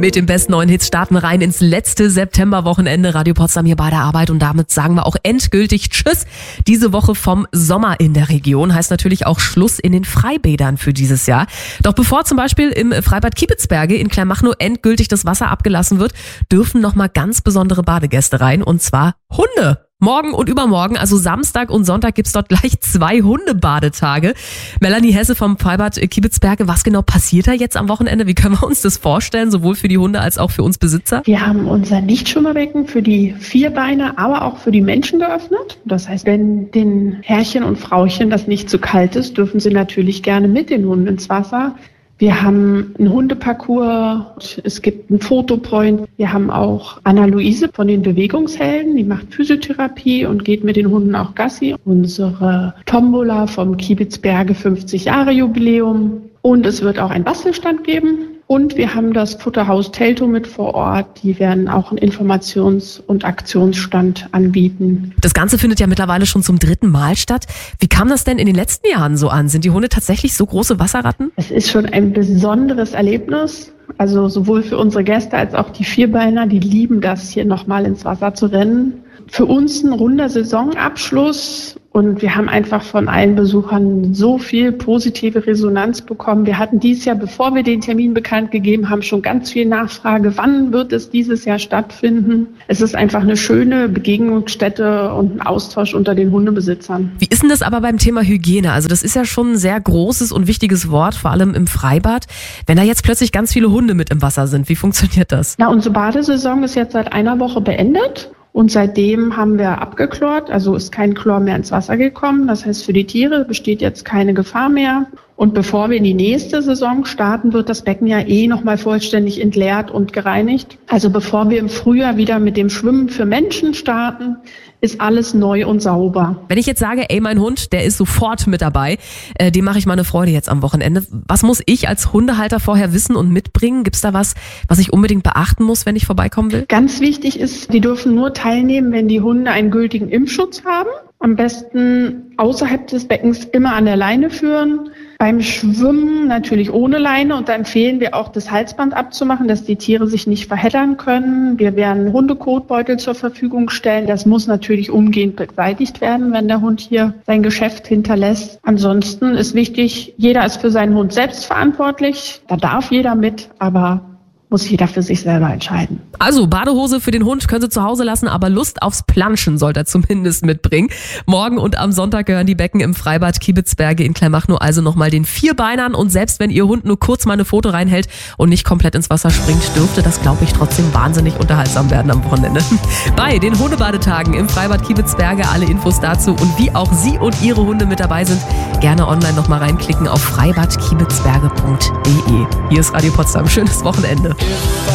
Mit den besten neuen Hits starten wir rein ins letzte Septemberwochenende. Radio Potsdam hier bei der Arbeit und damit sagen wir auch endgültig Tschüss. Diese Woche vom Sommer in der Region heißt natürlich auch Schluss in den Freibädern für dieses Jahr. Doch bevor zum Beispiel im Freibad Kiebitzberge in Kleinmachnow endgültig das Wasser abgelassen wird, dürfen nochmal ganz besondere Badegäste rein und zwar Hunde. Morgen und übermorgen, also Samstag und Sonntag, gibt's dort gleich 2 Hundebadetage. Melanie Hesse vom Freibad Kiebitzberge, was genau passiert da jetzt am Wochenende? Wie können wir uns das vorstellen, sowohl für die Hunde als auch für uns Besitzer? Wir haben unser Lichtschwimmerbecken für die Vierbeiner, aber auch für die Menschen geöffnet. Das heißt, wenn den Herrchen und Frauchen das nicht zu kalt ist, dürfen sie natürlich gerne mit den Hunden ins Wasser. Wir haben einen Hundeparcours, es gibt einen Fotopoint. Wir haben auch Anna-Luise von den Bewegungshelden, die macht Physiotherapie und geht mit den Hunden auch Gassi. Unsere Tombola vom Kiebitzberge 50 Jahre Jubiläum. Und es wird auch einen Bastelstand geben. Und wir haben das Futterhaus Teltow mit vor Ort. Die werden auch einen Informations- und Aktionsstand anbieten. Das Ganze findet ja mittlerweile schon zum 3. Mal statt. Wie kam das denn in den letzten Jahren so an? Sind die Hunde tatsächlich so große Wasserratten? Es ist schon ein besonderes Erlebnis. Also sowohl für unsere Gäste als auch die Vierbeiner, die lieben das, hier nochmal ins Wasser zu rennen. Für uns ein runder Saisonabschluss. Und wir haben einfach von allen Besuchern so viel positive Resonanz bekommen. Wir hatten dieses Jahr, bevor wir den Termin bekannt gegeben haben, schon ganz viel Nachfrage. Wann wird es dieses Jahr stattfinden? Es ist einfach eine schöne Begegnungsstätte und ein Austausch unter den Hundebesitzern. Wie ist denn das aber beim Thema Hygiene? Also das ist ja schon ein sehr großes und wichtiges Wort, vor allem im Freibad. Wenn da jetzt plötzlich ganz viele Hunde mit im Wasser sind, wie funktioniert das? Na, unsere Badesaison ist jetzt seit einer Woche beendet. Und seitdem haben wir abgeklort, also ist kein Chlor mehr ins Wasser gekommen. Das heißt, für die Tiere besteht jetzt keine Gefahr mehr. Und bevor wir in die nächste Saison starten, wird das Becken ja nochmal vollständig entleert und gereinigt. Also bevor wir im Frühjahr wieder mit dem Schwimmen für Menschen starten, ist alles neu und sauber. Wenn ich jetzt sage, mein Hund, der ist sofort mit dabei, dem mache ich mal eine Freude jetzt am Wochenende. Was muss ich als Hundehalter vorher wissen und mitbringen? Gibt es da was ich unbedingt beachten muss, wenn ich vorbeikommen will? Ganz wichtig ist, die dürfen nur teilnehmen, wenn die Hunde einen gültigen Impfschutz haben. Am besten außerhalb des Beckens immer an der Leine führen. Beim Schwimmen natürlich ohne Leine und da empfehlen wir auch, das Halsband abzumachen, dass die Tiere sich nicht verheddern können. Wir werden Hundekotbeutel zur Verfügung stellen. Das muss natürlich umgehend beseitigt werden, wenn der Hund hier sein Geschäft hinterlässt. Ansonsten ist wichtig, jeder ist für seinen Hund selbst verantwortlich. Da darf jeder mit, aber muss jeder für sich selber entscheiden. Also Badehose für den Hund können Sie zu Hause lassen, aber Lust aufs Planschen sollte er zumindest mitbringen. Morgen und am Sonntag gehören die Becken im Freibad Kiebitzberge in Kleinmachnow also nochmal den Vierbeinern. Und selbst wenn Ihr Hund nur kurz mal eine Foto reinhält und nicht komplett ins Wasser springt, dürfte das, glaube ich, trotzdem wahnsinnig unterhaltsam werden am Wochenende. Bei den Hundebadetagen im Freibad Kiebitzberge alle Infos dazu und wie auch Sie und Ihre Hunde mit dabei sind, gerne online nochmal reinklicken auf freibadkiebitzberge.de. Hier ist Radio Potsdam. Schönes Wochenende.